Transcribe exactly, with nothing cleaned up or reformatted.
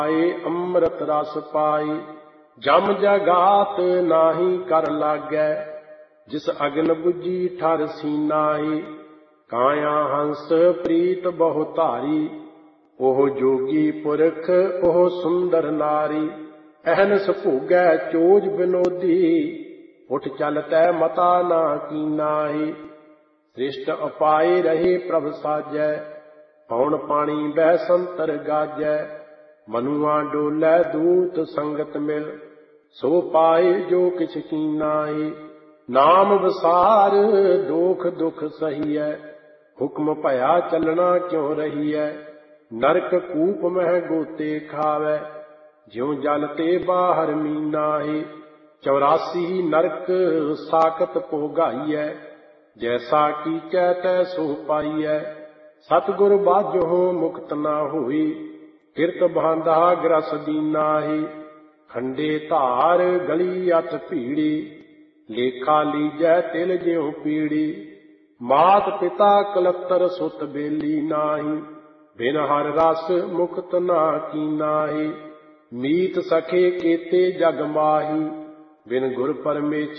ਅੰਮ੍ਰਿਤ ਰਸ ਪਾਈ। ਜਮ ਜਗਾਤ ਨਾਹੀ ਕਰ ਲਾਗੈ, ਜਿਸ ਅਗਨ ਬੁਝੀ ਠਰ ਸੀਨਾਹੀ। ਕਾਇਆ ਹੰਸ ਪ੍ਰੀਤ ਬਹੁ ਧਾਰੀ, ਉਹ ਜੋਗੀ ਪੁਰਖ ਉਹ ਸੁੰਦਰ ਨਾਰੀ। ਅਹਨਸ ਭੋਗੈ ਚੋਜ ਬਿਨੋਦੀ, ਉਠ ਚਲ ਤੈ ਮਤਾ ਨਾ ਕੀਨਾਹੀ। ਸ੍ਰਿਸ਼ਟ ਅਪਾਏ ਰਹੇ ਪ੍ਰਭ ਸਾਜੈ, ਪੌਣ ਪਾਣੀ ਬਹਿ ਸੰਤਰ ਗਾਜੈ। ਮਨੁਆ ਡੋਲੈ ਦੂਤ ਸੰਗਤ ਮਿਲ, ਸੋ ਪਾਏ ਜੋ ਕਿਛ ਕੀਨਾਹੀ। ਨਾਮ ਵਿਸਾਰ ਦੋਖ ਦੁਖ ਸਹੀਐ, ਹੁਕਮ ਭਇਆ ਚੱਲਣਾ ਕਿਉ ਰਹੀਐ। ਨਰਕ ਕੂਪ ਮਹਿ ਗੋਤੇ ਖਾਵੈ, ਜਿਉ ਜਲ ਤੇ ਬਾਹਰ ਮੀਨਾਹੀ। ਚੌਰਾਸੀ ਨਰਕ ਸਾਕਤ ਭੋਗਾਈਐ, ਜੈਸਾ ਕੀਚੈ ਤੈਸੋ ਪਾਈਐ। ਸਤਿਗੁਰ ਬਾਝਹੁ ਮੁਕਤ ਨਾ ਹੋਈ, ਕਿਰਤ ਬਾਂਧਾ ਗ੍ਰਸ ਦੀਨਾਹੀ। ਖੰਡੇ ਧਾਰ ਗਲੀ ਅਠ ਭੀੜੀ, ਲੇਖਾ ਲੀਜੈ ਤਿਲ ਜਿਉ ਪੀੜੀ। ਮਾਤ ਪਿਤਾ ਕਲਤਰ ਸੁਤ ਬੇਲੀ ਨਾਹੀ, ਬਿਨ ਹਰ ਰਸ ਮੁਕਤ ਨਾ ਕੀਨਾਹੀ। ਮੀਤ ਸਖੇ ਕੇਤੇ ਜਗ ਮਾਹੀ, ਬਿਨ ਗੁਰ ਪਰਮੇਛ